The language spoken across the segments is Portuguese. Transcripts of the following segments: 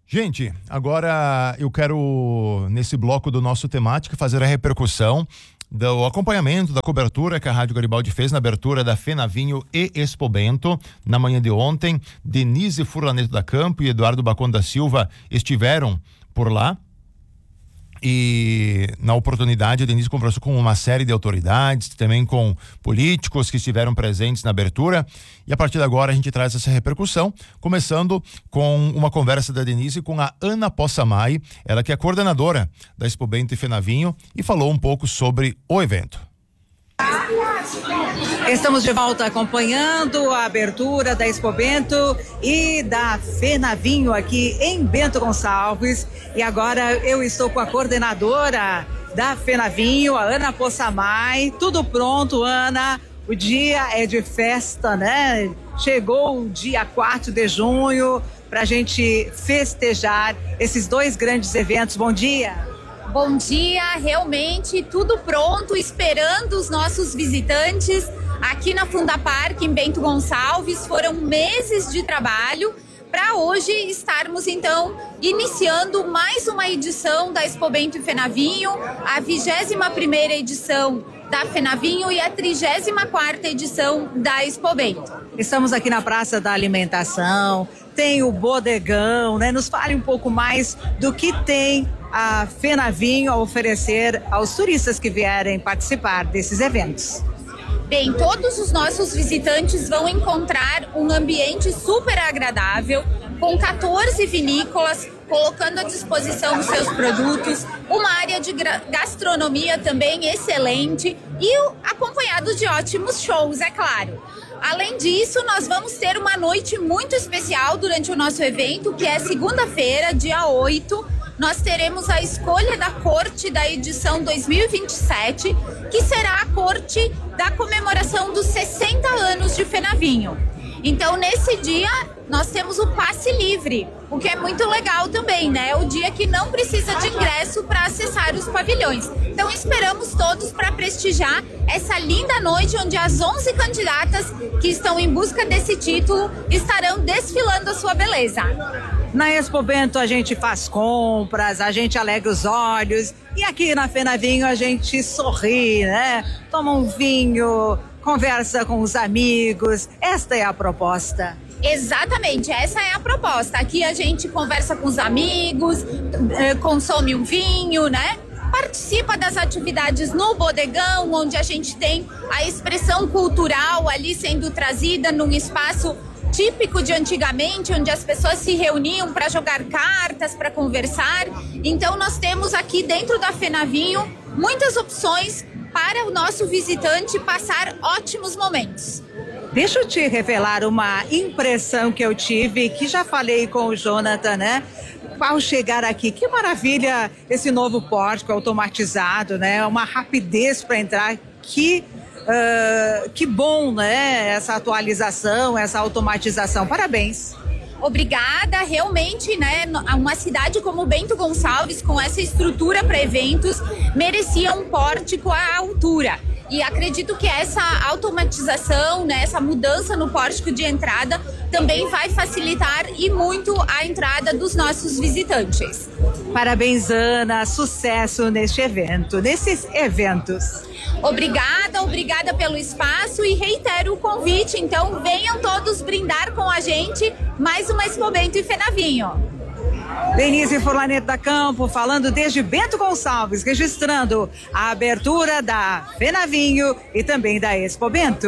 Gente, agora eu quero, nesse bloco do nosso temática, fazer a repercussão do acompanhamento, da cobertura que a Rádio Garibaldi fez na abertura da FENAVINHO e Expobento. Na manhã de ontem, Denise Furlaneto da Campo e Eduardo Bacon da Silva estiveram por lá. E na oportunidade a Denise conversou com uma série de autoridades, também com políticos que estiveram presentes na abertura, e a partir de agora a gente traz essa repercussão, começando com uma conversa da Denise com a Ana Possamay, ela que é coordenadora da Expobento e FENAVINHO, e falou um pouco sobre o evento. Estamos de volta acompanhando a abertura da Expobento e da FENAVINHO aqui em Bento Gonçalves, e agora eu estou com a coordenadora da FENAVINHO, a Ana Possamay. Tudo pronto, Ana? O dia é de festa, né? Chegou o dia 4 de junho para a gente festejar esses dois grandes eventos. Bom dia! Bom dia, realmente tudo pronto, esperando os nossos visitantes aqui na Fundapark, em Bento Gonçalves. Foram meses de trabalho para hoje estarmos então iniciando mais uma edição da Expobento e FENAVINHO, a 21ª edição da FENAVINHO e a 34ª edição da Expobento. Estamos aqui na Praça da Alimentação, tem o bodegão, né? Nos fale um pouco mais do que tem a FENAVINHO a oferecer aos turistas que vierem participar desses eventos. Bem, todos os nossos visitantes vão encontrar um ambiente super agradável, com 14 vinícolas colocando à disposição os seus produtos, uma área de gastronomia também excelente e acompanhado de ótimos shows, é claro. Além disso, nós vamos ter uma noite muito especial durante o nosso evento, que é segunda-feira, dia 8. Nós teremos a escolha da corte da edição 2027, que será a corte da comemoração dos 60 anos de FENAVINHO. Então, nesse dia, nós temos o passe livre, o que é muito legal também, né? O dia que não precisa de ingresso para acessar os pavilhões. Então, esperamos todos para prestigiar essa linda noite, onde as 11 candidatas que estão em busca desse título estarão desfilando a sua beleza. Na Expobento a gente faz compras, a gente alegra os olhos, e aqui na FENAVINHO a gente sorri, né? Toma um vinho, conversa com os amigos. Esta é a proposta. Exatamente, essa é a proposta. Aqui a gente conversa com os amigos, consome um vinho, né? Participa das atividades no bodegão, onde a gente tem a expressão cultural ali sendo trazida num espaço típico de antigamente, onde as pessoas se reuniam para jogar cartas, para conversar. Então nós temos aqui dentro da FENAVINHO muitas opções para o nosso visitante passar ótimos momentos. Deixa eu te revelar uma impressão que eu tive, que já falei com o Jonathan, né? Ao chegar aqui, que maravilha esse novo pórtico automatizado, né? Uma rapidez para entrar, que bom, né? Essa atualização, essa automatização. Parabéns. Obrigada, realmente, né? Uma cidade como Bento Gonçalves, com essa estrutura para eventos, merecia um pórtico à altura. E acredito que essa automatização, né, essa mudança no pórtico de entrada também vai facilitar e muito a entrada dos nossos visitantes. Parabéns, Ana, sucesso nesses eventos. Obrigada pelo espaço e reitero o convite, então venham todos brindar com a gente mais uma Expobento e FENAVINHO. Denise Furlaneto da Campo falando desde Bento Gonçalves, registrando a abertura da FENAVINHO e também da Expobento.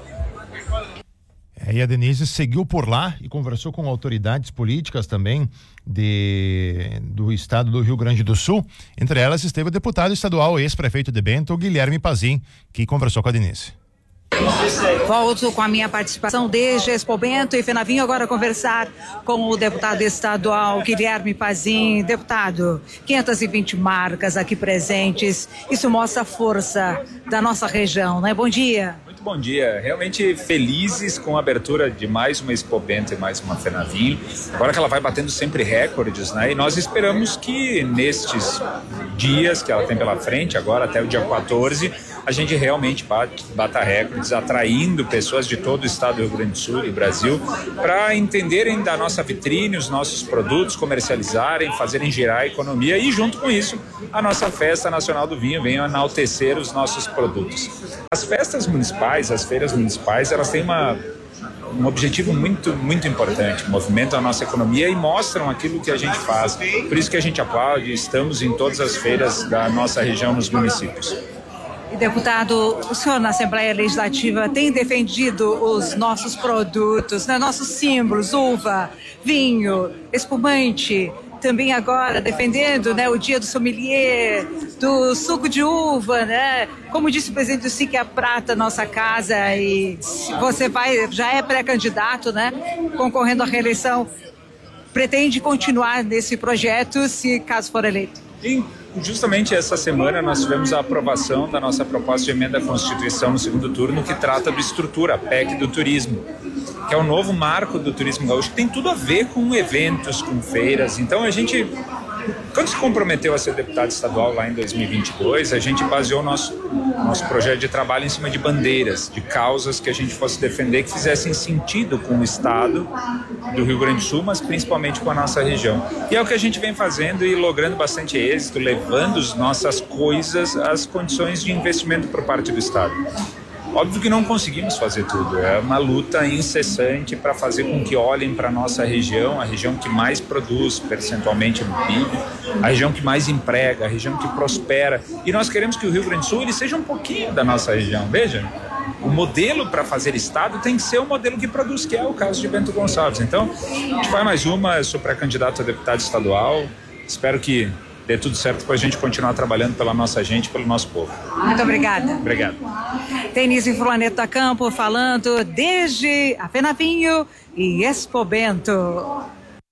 E a Denise seguiu por lá e conversou com autoridades políticas também do estado do Rio Grande do Sul. Entre elas esteve o deputado estadual e ex-prefeito de Bento, Guilherme Pazin, que conversou com a Denise. Volto com a minha participação desde Expobento e FENAVINHO, agora conversar com o deputado estadual Guilherme Pazin. Deputado, 520 marcas aqui presentes, isso mostra a força da nossa região, né? Bom dia. Muito bom dia, realmente felizes com a abertura de mais uma Expobento e mais uma FENAVINHO, agora que ela vai batendo sempre recordes, né? E nós esperamos que nestes dias que ela tem pela frente, agora até o dia 14, a gente realmente bata recordes, atraindo pessoas de todo o estado do Rio Grande do Sul e Brasil para entenderem da nossa vitrine, os nossos produtos, comercializarem, fazerem girar a economia e, junto com isso, a nossa Festa Nacional do Vinho vem enaltecer os nossos produtos. As festas municipais, as feiras municipais, elas têm um objetivo muito importante, movimentam a nossa economia e mostram aquilo que a gente faz. Por isso que a gente aplaude, estamos em todas as feiras da nossa região, nos municípios. E, deputado, o senhor na Assembleia Legislativa tem defendido os nossos produtos, né? Nossos símbolos, uva, vinho, espumante, também agora defendendo, né, o dia do sommelier, do suco de uva, né? Como disse o presidente do SIC, a prata nossa casa, e você já é pré-candidato, né? Concorrendo à reeleição, pretende continuar nesse projeto se caso for eleito? Sim. Justamente essa semana nós tivemos a aprovação da nossa proposta de emenda à Constituição no segundo turno, que trata do Estrutura, a PEC do turismo, que é o novo marco do turismo gaúcho, que tem tudo a ver com eventos, com feiras. Então a gente, quando se comprometeu a ser deputado estadual lá em 2022, a gente baseou o nosso projeto de trabalho em cima de bandeiras, de causas que a gente fosse defender, que fizessem sentido com o estado do Rio Grande do Sul, mas principalmente com a nossa região. E é o que a gente vem fazendo e logrando bastante êxito, levando as nossas coisas às condições de investimento por parte do estado. Óbvio que não conseguimos fazer tudo, é uma luta incessante para fazer com que olhem para a nossa região, a região que mais produz percentualmente no PIB, a região que mais emprega, a região que prospera. E nós queremos que o Rio Grande do Sul ele seja um pouquinho da nossa região. Veja, o modelo para fazer estado tem que ser o modelo que produz, que é o caso de Bento Gonçalves. Então, a gente vai mais uma, eu sou pré-candidato a deputado estadual, espero que dê tudo certo para a gente continuar trabalhando pela nossa gente, pelo nosso povo. Muito obrigada. Obrigado. Denise Furlanetto da Campo falando desde a Fenavinho e Expo Bento.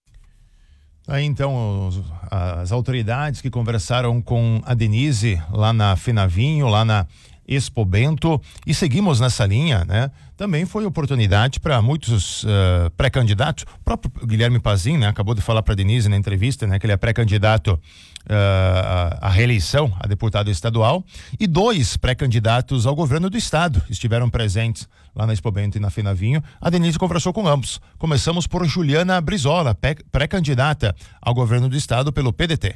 Aí então as autoridades que conversaram com a Denise lá na Fenavinho, lá na Expo Bento, e seguimos nessa linha, né? Também foi oportunidade para muitos pré-candidatos. O próprio Guilherme Pazin, né, acabou de falar para a Denise na entrevista, né, que ele é pré-candidato à reeleição a deputado estadual, e 2 pré-candidatos ao governo do estado estiveram presentes lá na Expo Bento e na Fenavinho. A Denise conversou com ambos. Começamos por Juliana Brizola, pré-candidata ao governo do estado pelo PDT.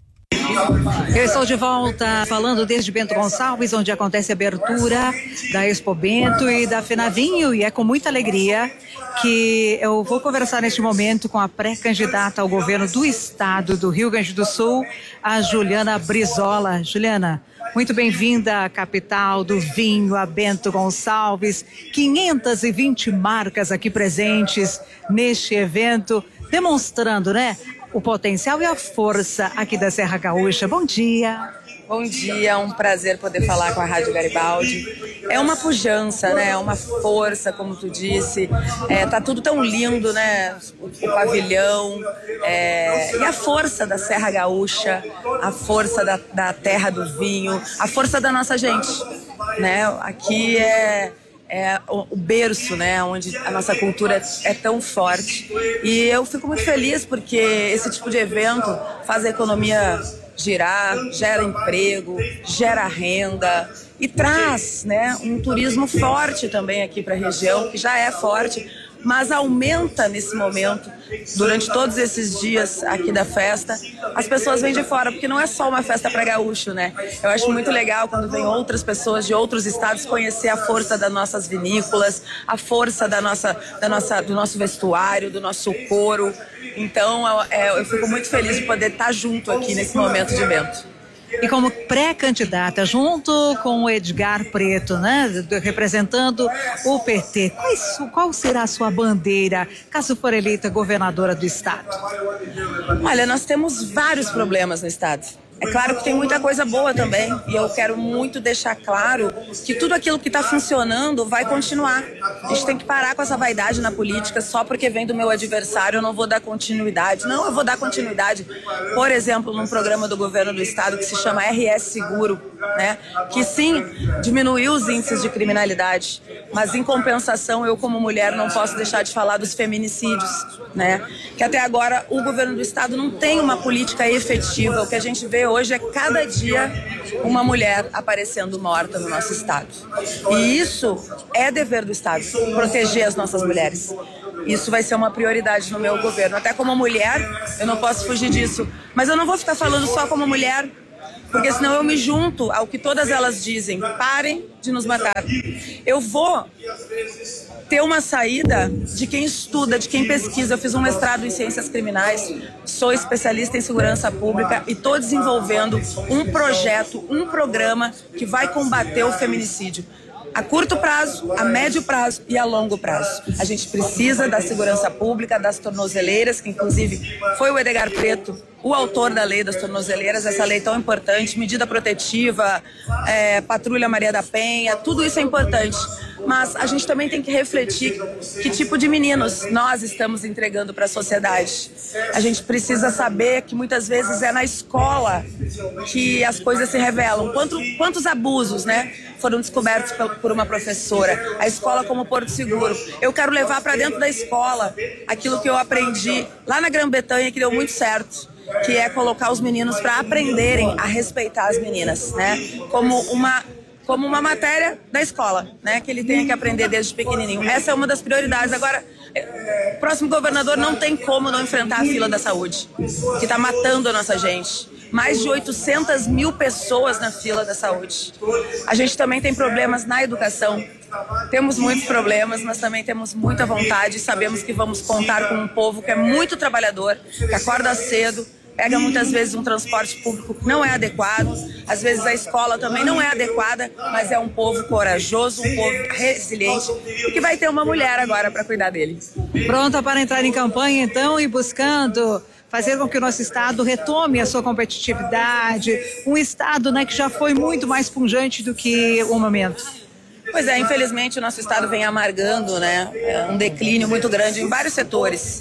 Eu estou de volta falando desde Bento Gonçalves, onde acontece a abertura da Expo Bento e da Fenavinho, e é com muita alegria que eu vou conversar neste momento com a pré-candidata ao governo do estado do Rio Grande do Sul, a Juliana Brizola. Juliana, muito bem-vinda à capital do vinho, a Bento Gonçalves. 520 marcas aqui presentes neste evento, demonstrando, né, o potencial e a força aqui da Serra Gaúcha. Bom dia. Bom dia, é um prazer poder falar com a Rádio Garibaldi. É uma pujança, né? É uma força, como tu disse. Tá tudo tão lindo, né? O pavilhão. E a força da Serra Gaúcha, a força da terra do vinho, a força da nossa gente, né? Aqui é o berço, né, onde a nossa cultura é tão forte. E eu fico muito feliz porque esse tipo de evento faz a economia girar, gera emprego, gera renda e traz, né, um turismo forte também aqui para a região, que já é forte, mas aumenta nesse momento, durante todos esses dias aqui da festa, as pessoas vêm de fora, porque não é só uma festa para gaúcho, né? Eu acho muito legal quando vem outras pessoas de outros estados conhecer a força das nossas vinícolas, a força do nosso vestuário, do nosso couro. Então, eu fico muito feliz de poder estar junto aqui nesse momento de evento. E como pré-candidata, junto com o Edgar Preto, né, representando o PT, qual será a sua bandeira, caso for eleita governadora do estado? Olha, nós temos vários problemas no estado. É claro que tem muita coisa boa também, e eu quero muito deixar claro que tudo aquilo que está funcionando vai continuar. A gente tem que parar com essa vaidade na política, só porque vem do meu adversário eu não vou dar continuidade. Não, eu vou dar continuidade, por exemplo, num programa do governo do estado que se chama RS Seguro, né? Que sim, diminuiu os índices de criminalidade, mas em compensação eu como mulher não posso deixar de falar dos feminicídios, né? Que até agora o governo do estado não tem uma política efetiva. O que a gente vê hoje é cada dia uma mulher aparecendo morta no nosso estado. E isso é dever do Estado, proteger as nossas mulheres. Isso vai ser uma prioridade no meu governo. Até como mulher, eu não posso fugir disso. Mas eu não vou ficar falando só como mulher, porque senão eu me junto ao que todas elas dizem. Parem de nos matar. Eu vou ter uma saída de quem estuda, de quem pesquisa. Eu fiz um mestrado em ciências criminais, sou especialista em segurança pública e estou desenvolvendo um projeto, um programa que vai combater o feminicídio. A curto prazo, a médio prazo e a longo prazo. A gente precisa da segurança pública, das tornozeleiras, que inclusive foi o Edgar Preto, o autor da lei das tornozeleiras, essa lei tão importante, medida protetiva, patrulha Maria da Penha, tudo isso é importante. Mas a gente também tem que refletir que tipo de meninos nós estamos entregando para a sociedade. A gente precisa saber que muitas vezes é na escola que as coisas se revelam. Quantos abusos, né, foram descobertos por uma professora? A escola como Porto Seguro. Eu quero levar para dentro da escola aquilo que eu aprendi lá na Grã-Bretanha, que deu muito certo, que é colocar os meninos para aprenderem a respeitar as meninas, né? Como uma matéria da escola, né? Que ele tenha que aprender desde pequenininho. Essa é uma das prioridades. Agora, o próximo governador não tem como não enfrentar a fila da saúde, que está matando a nossa gente. Mais de 800 mil pessoas na fila da saúde. A gente também tem problemas na educação. Temos muitos problemas, mas também temos muita vontade e sabemos que vamos contar com um povo que é muito trabalhador, que acorda cedo, pega muitas vezes um transporte público que não é adequado, às vezes a escola também não é adequada, mas é um povo corajoso, um povo resiliente e que vai ter uma mulher agora para cuidar dele. Pronta para entrar em campanha, então, e buscando fazer com que o nosso estado retome a sua competitividade, um estado, né, que já foi muito mais pujante do que o momento. Pois é, infelizmente o nosso estado vem amargando, né, um declínio muito grande em vários setores.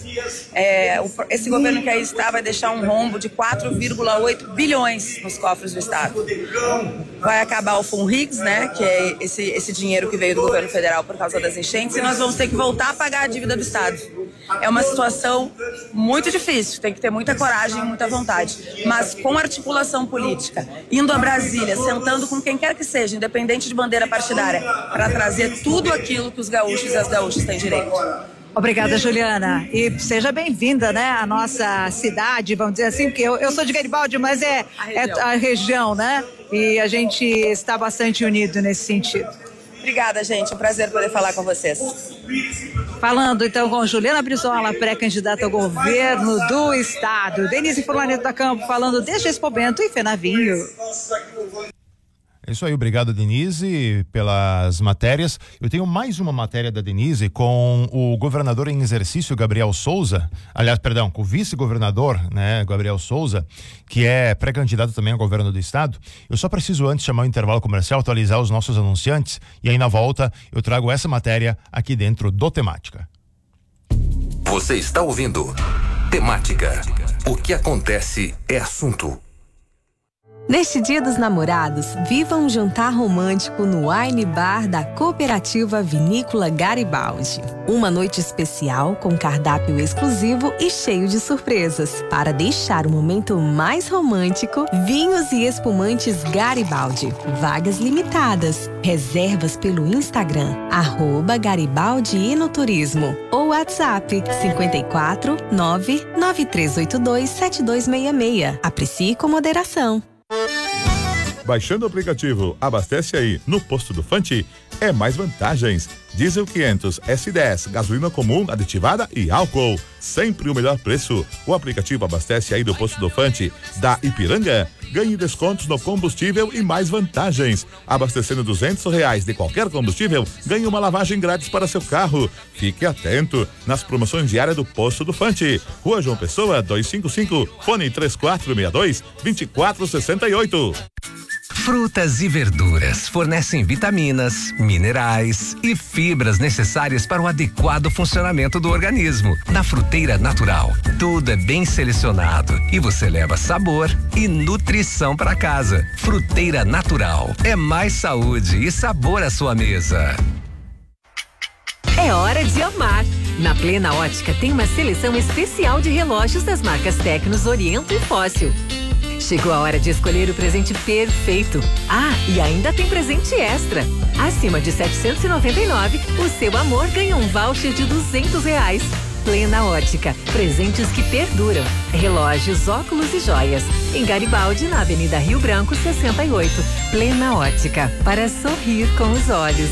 Esse governo que aí está vai deixar um rombo de 4,8 bilhões nos cofres do estado. Vai acabar o FUNRIGS, né, que é esse dinheiro que veio do governo federal por causa das enchentes, e nós vamos ter que voltar a pagar a dívida do estado. É uma situação muito difícil, tem que ter muita coragem e muita vontade, mas com articulação política, indo a Brasília, sentando com quem quer que seja, independente de bandeira partidária, para trazer tudo aquilo que os gaúchos e as gaúchas têm direito. Obrigada, Juliana. E seja bem-vinda, né, à nossa cidade, vamos dizer assim, porque eu sou de Garibaldi, mas é a região, né? E a gente está bastante unido nesse sentido. Obrigada, gente. É um prazer poder falar com vocês. Falando então com Juliana Brizola, pré-candidata ao governo do estado. Denise Furlanetto da Campo falando desde Expo Bento e Fenavinho. É isso aí, obrigado, Denise, pelas matérias. Eu tenho mais uma matéria da Denise com o governador em exercício, Gabriel Souza, com o vice-governador, né, Gabriel Souza, que é pré-candidato também ao governo do estado. Eu só preciso antes chamar o intervalo comercial, atualizar os nossos anunciantes, e aí na volta eu trago essa matéria aqui dentro do Temática. Você está ouvindo Temática. O que acontece é assunto. Neste Dia dos Namorados, viva um jantar romântico no Wine Bar da Cooperativa Vinícola Garibaldi. Uma noite especial com cardápio exclusivo e cheio de surpresas. Para deixar o momento mais romântico, vinhos e espumantes Garibaldi. Vagas limitadas. Reservas pelo Instagram, @GaribaldiEnoturismo ou WhatsApp 54 99382 7266. Aprecie com moderação. Baixando o aplicativo Abastece Aí no posto do Fante é mais vantagens. Diesel 500, S10, gasolina comum, aditivada e álcool. Sempre o melhor preço. O aplicativo Abastece Aí do posto do Fante da Ipiranga. Ganhe descontos no combustível e mais vantagens. Abastecendo R$200 de qualquer combustível, ganhe uma lavagem grátis para seu carro. Fique atento nas promoções diárias do posto do Fante. Rua João Pessoa, 255, fone 3462-2468. Frutas e verduras fornecem vitaminas, minerais e fibras necessárias para o adequado funcionamento do organismo. Na Fruteira Natural, tudo é bem selecionado e você leva sabor e nutrição para casa. Fruteira Natural é mais saúde e sabor à sua mesa. É hora de amar. Na Plena Ótica tem uma seleção especial de relógios das marcas Tecnos, Oriento e Fóssil. Chegou a hora de escolher o presente perfeito. Ah, e ainda tem presente extra. Acima de 799, o seu amor ganha um voucher de R$200. Plena Ótica, presentes que perduram. Relógios, óculos e joias. Em Garibaldi, na Avenida Rio Branco, 68. Plena Ótica, para sorrir com os olhos.